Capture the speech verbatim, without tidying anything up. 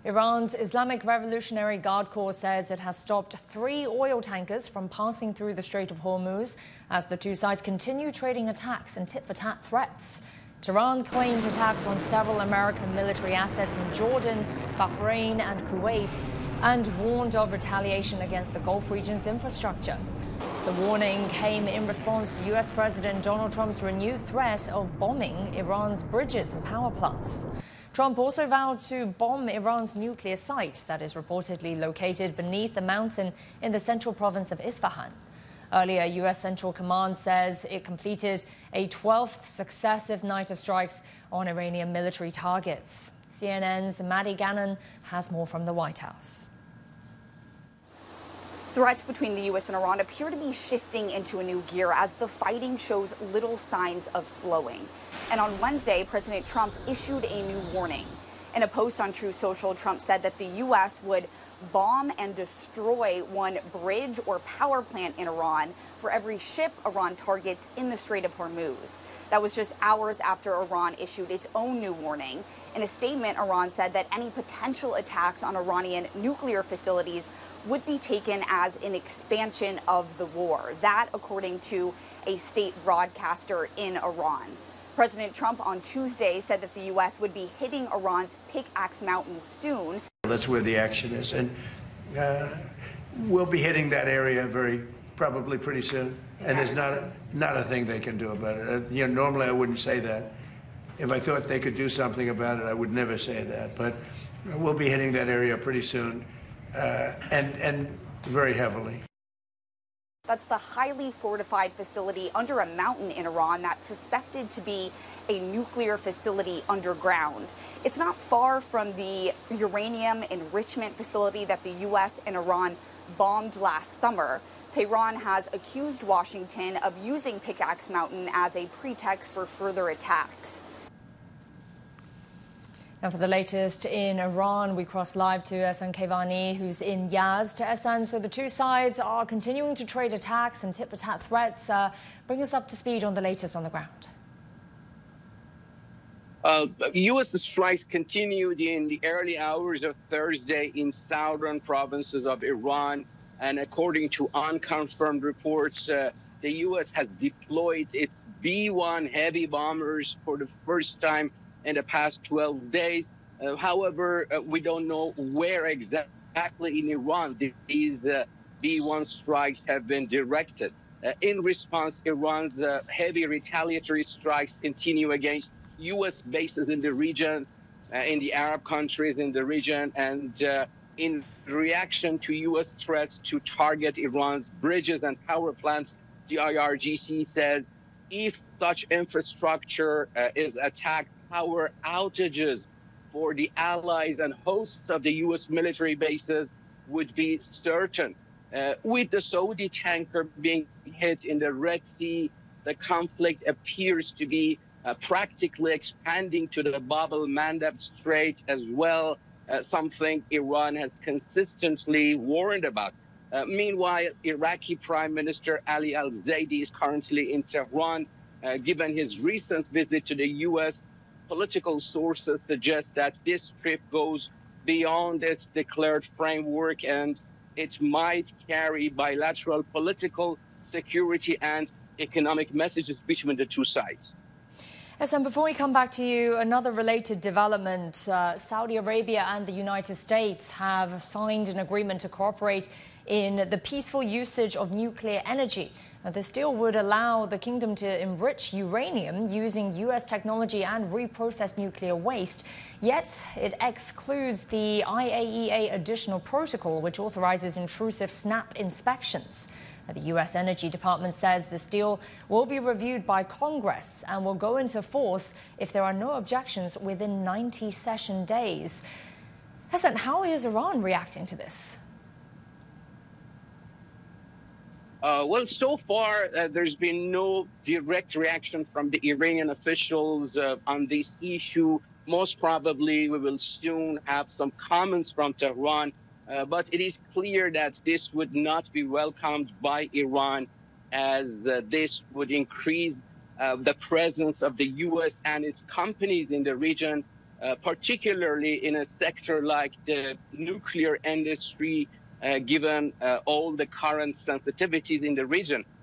Iran's Islamic Revolutionary Guard Corps says it has stopped three oil tankers from passing through the Strait of Hormuz as the two sides continue trading attacks and tit-for-tat threats. Tehran claimed attacks on several American military assets in Jordan, Bahrain and Kuwait, and warned of retaliation against the Gulf region's infrastructure. The warning came in response to U S President Donald Trump's renewed threat of bombing Iran's bridges and power plants. Trump also vowed to bomb Iran's nuclear site that is reportedly located beneath a mountain in the central province of Isfahan. Earlier, U S Central Command says it completed a twelfth successive night of strikes on Iranian military targets. C N N's Maddie Gannon has more from the White House. Threats between the U S and Iran appear to be shifting into a new gear as the fighting shows little signs of slowing. And on Wednesday, President Trump issued a new warning. In a post on Truth Social, Trump said that the U S would bomb and destroy one bridge or power plant in Iran for every ship Iran targets in the Strait of Hormuz. That was just hours after Iran issued its own new warning. In a statement, Iran said that any potential attacks on Iranian nuclear facilities would be taken as an expansion of the war. That, according to a state broadcaster in Iran. President Trump on Tuesday said that the U S would be hitting Iran's Pickaxe Mountain soon. That's where the action is, and uh, we'll be hitting that area very probably pretty soon. And there's not a, not a thing they can do about it. Uh, you know, normally I wouldn't say that. If I thought they could do something about it, I would never say that. But we'll be hitting that area pretty soon, uh, and and very heavily. That's the highly fortified facility under a mountain in Iran that's suspected to be a nuclear facility underground. It's not far from the uranium enrichment facility that the U S and Iran bombed last summer. Tehran has accused Washington of using Pickaxe Mountain as a pretext for further attacks. And for the latest in Iran, we cross live to Ehsan Kevani, who's in Yazd. Ehsan, so the two sides are continuing to trade attacks and tit-for-tat threats. Uh, bring us up to speed on the latest on the ground. Uh, U S strikes continued in the early hours of Thursday in southern provinces of Iran. And according to unconfirmed reports, uh, the U S has deployed its B one heavy bombers for the first time in the past twelve days. Uh, however, uh, we don't know where exactly in Iran these uh, B one strikes have been directed. Uh, in response, Iran's uh, heavy retaliatory strikes continue against U S bases in the region, uh, in the Arab countries in the region, and uh, in reaction to U S threats to target Iran's bridges and power plants, the I R G C says if such infrastructure uh, is attacked, power outages for the allies and hosts of the U S military bases would be certain. Uh, with the Saudi tanker being hit in the Red Sea, the conflict appears to be uh, practically expanding to the Bab el-Mandeb Strait as well, uh, something Iran has consistently warned about. Uh, meanwhile, Iraqi Prime Minister Ali al-Zaidi is currently in Tehran. Uh, given his recent visit to the U S, political sources suggest that this trip goes beyond its declared framework and it might carry bilateral political, security, and economic messages between the two sides. Yes, and before we come back to you, another related development. Uh, Saudi Arabia and the United States have signed an agreement to cooperate in the peaceful usage of nuclear energy. Now, this deal would allow the kingdom to enrich uranium using U S technology and reprocess nuclear waste. Yet it excludes the I A E A additional protocol, which authorizes intrusive SNAP inspections. The U S Energy Department says this deal will be reviewed by Congress and will go into force if there are no objections within ninety session days. Ehsan, how is Iran reacting to this? Uh, well, so far, uh, there's been no direct reaction from the Iranian officials uh, on this issue. Most probably, we will soon have some comments from Tehran. Uh, but it is clear that this would not be welcomed by Iran, as uh, this would increase uh, the presence of the U S and its companies in the region. uh, particularly in a sector like the nuclear industry, uh, given uh, all the current sensitivities in the region.